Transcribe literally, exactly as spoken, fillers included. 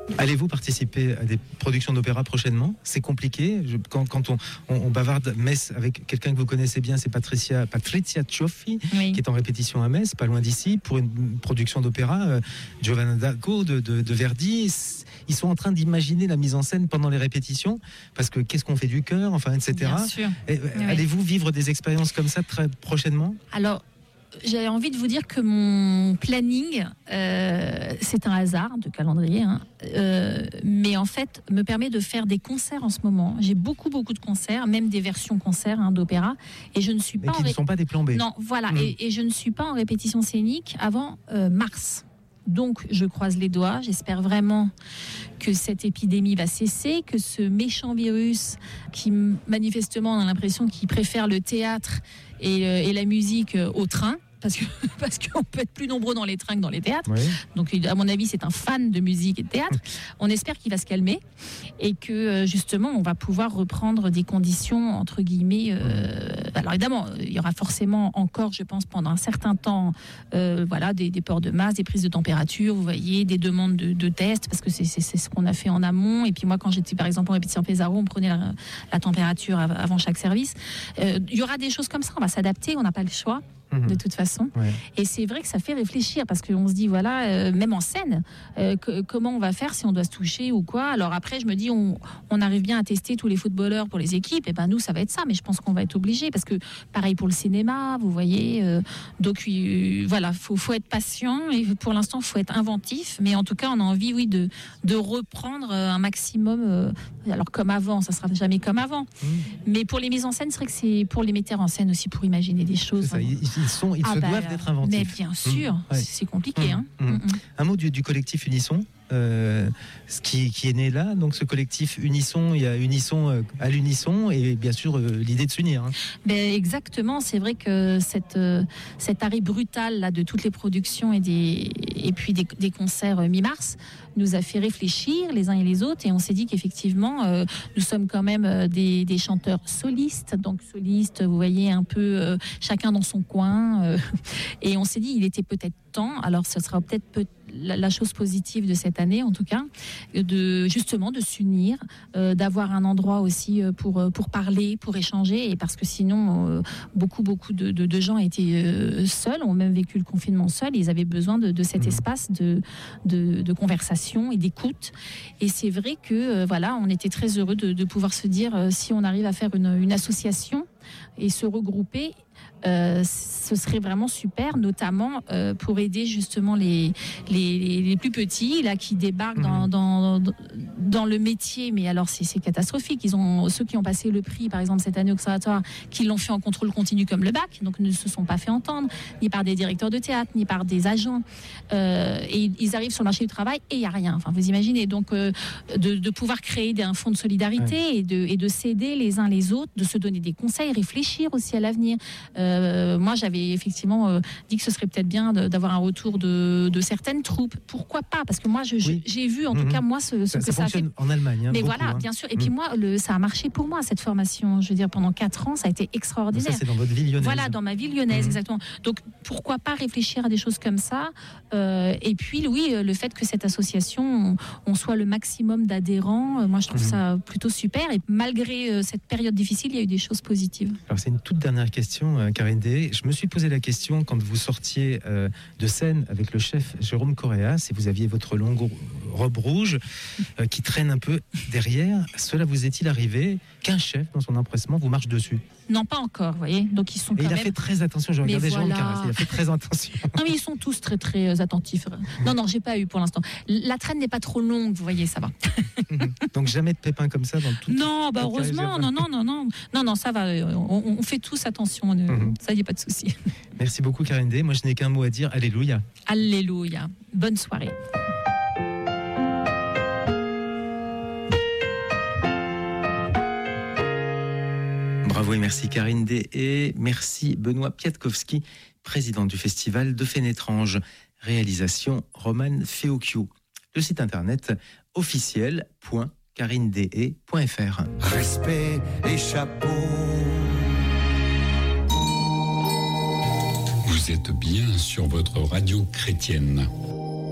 Allez-vous participer à des productions d'opéra prochainement ? C'est compliqué. Je, quand, quand on, on, on bavarde Metz avec quelqu'un que vous connaissez bien, c'est Patricia, Patrizia Cioffi, oui. qui est en répétition à Metz, pas loin d'ici, pour une production d'opéra. Euh, Giovanna d'Arco de, de, de Verdi. Ils sont en train d'imaginer la mise en scène pendant les répétitions, parce que qu'est-ce qu'on fait du cœur, enfin, et cetera. Bien sûr. Et, oui. Allez-vous vivre des expériences comme ça très prochainement ? Alors, j'avais envie de vous dire que mon planning, euh, c'est un hasard de calendrier, hein, euh, mais en fait, me permet de faire des concerts en ce moment. J'ai beaucoup, beaucoup de concerts, même des versions concerts hein, d'opéra, et je ne suis mais pas... qui en ré... ne sont pas des plans B. Non, voilà, mmh. et, et je ne suis pas en répétition scénique avant euh, mars. Donc, je croise les doigts. J'espère vraiment que cette épidémie va cesser, que ce méchant virus qui, manifestement, on a l'impression qu'il préfère le théâtre et, euh, et la musique au train, parce que parce qu'on peut être plus nombreux dans les trains que dans les théâtres. Oui. Donc, à mon avis, c'est un fan de musique et de théâtre. On espère qu'il va se calmer et que, justement, on va pouvoir reprendre des conditions, entre guillemets... Euh, alors, évidemment, il y aura forcément encore, je pense, pendant un certain temps, euh, voilà, des, des ports de masque, des prises de température, vous voyez, des demandes de, de tests, parce que c'est, c'est, c'est ce qu'on a fait en amont. Et puis moi, quand j'étais, par exemple, en répétition Pesaro, on prenait la, la température avant chaque service. Euh, il y aura des choses comme ça, on va s'adapter, on n'a pas le choix. De toute façon. Ouais. Et c'est vrai que ça fait réfléchir parce qu'on se dit, voilà, euh, même en scène, euh, que, comment on va faire si on doit se toucher ou quoi. Alors après, je me dis, on, on arrive bien à tester tous les footballeurs pour les équipes. Et ben nous, ça va être ça. Mais je pense qu'on va être obligé parce que pareil pour le cinéma, vous voyez. Euh, donc euh, voilà, faut, faut être patient et pour l'instant, faut être inventif. Mais en tout cas, on a envie, oui, de, de reprendre un maximum. Euh, alors comme avant, ça sera jamais comme avant. Mmh. Mais pour les mises en scène, c'est vrai que c'est pour les metteurs en scène aussi pour imaginer des choses. C'est ça, ils, ils, sont, ils ah se bah doivent d'être inventifs. Mais bien sûr, mmh. ouais. c'est compliqué. Mmh. Hein. Mmh. Mmh. Un mot du, du collectif Unisson. Euh, ce qui, qui est né là, donc ce collectif Unisson, il y a Unisson euh, à l'unisson et bien sûr euh, l'idée de s'unir. Hein. Ben exactement, c'est vrai que cette, euh, cet arrêt brutal là, de toutes les productions et, des, et puis des, des concerts euh, mi-mars nous a fait réfléchir les uns et les autres et on s'est dit qu'effectivement euh, nous sommes quand même euh, des, des chanteurs solistes, donc solistes, vous voyez un peu euh, chacun dans son coin euh, et on s'est dit il était peut-être temps, alors ce sera peut-être peut-être La, la chose positive de cette année, en tout cas, de justement de s'unir, euh, d'avoir un endroit aussi pour pour parler, pour échanger, et parce que sinon euh, beaucoup beaucoup de, de, de gens étaient euh, seuls, ont même vécu le confinement seuls. Ils avaient besoin de, de cet espace de, de de conversation et d'écoute. Et c'est vrai que euh, voilà, on était très heureux de, de pouvoir se dire euh, si on arrive à faire une, une association et se regrouper. Euh, ce serait vraiment super, notamment euh, pour aider justement les, les, les plus petits là, qui débarquent dans, mmh. dans, dans le métier. Mais alors c'est, c'est catastrophique. Ils ont, ceux qui ont passé le prix, par exemple cette année au conservatoire, qui l'ont fait en contrôle continu comme le bac, donc ne se sont pas fait entendre, ni par des directeurs de théâtre, ni par des agents. Euh, et ils arrivent sur le marché du travail et il n'y a rien. Enfin, vous imaginez. Donc euh, de, de pouvoir créer un fonds de solidarité ouais. et, de, et de s'aider les uns les autres, de se donner des conseils, réfléchir aussi à l'avenir. Euh, moi, j'avais effectivement euh, dit que ce serait peut-être bien de, d'avoir un retour de, de certaines troupes. Pourquoi pas ? Parce que moi, je, oui. j'ai vu, en mmh. tout cas, moi, ce, ce ça, que ça, ça fonctionne a fait. En Allemagne, hein, mais beaucoup, voilà, hein. bien sûr. Et mmh. puis moi, le, ça a marché pour moi, cette formation. Je veux dire, pendant quatre ans, ça a été extraordinaire. Ça, c'est dans votre ville lyonnaise. Voilà, dans ma ville lyonnaise, mmh. exactement. Donc, pourquoi pas réfléchir à des choses comme ça ? euh, Et puis, oui, le fait que cette association, on, on soit le maximum d'adhérents, moi, je trouve mmh. ça plutôt super. Et malgré euh, cette période difficile, il y a eu des choses positives. Alors, c'est une toute dernière question, euh, Karine Dehaye. Je me suis posé la question quand vous sortiez euh, de scène avec le chef Jérôme Correa, si vous aviez votre longue robe rouge euh, qui traîne un peu derrière, cela vous est-il arrivé qu'un chef, dans son empressement, vous marche dessus ? Non, pas encore, vous voyez. Donc ils sont. Et quand il a même... fait très attention. Je regardais voilà. Jérôme Carrez, il a fait très attention. Non, mais ils sont tous très très attentifs. Non, non, j'ai pas eu pour l'instant. La traîne n'est pas trop longue, vous voyez, ça va. Donc jamais de pépins comme ça dans tout. Non, bah heureusement, non, non, non, non, non, non, ça va. On, on fait tous attention. Mm-hmm. Ça, y a pas de souci. Merci beaucoup, Karine Dehaye. Moi, je n'ai qu'un mot à dire. Alléluia. Alléluia. Bonne soirée. Bravo et merci Karine Dehaye. Merci Benoît Piatkowski, président du festival de Fénétrange. Réalisation Roman Feocchio. Le site internet officiel point karine dehaye point f r. Respect et chapeau. Vous êtes bien sur votre radio chrétienne.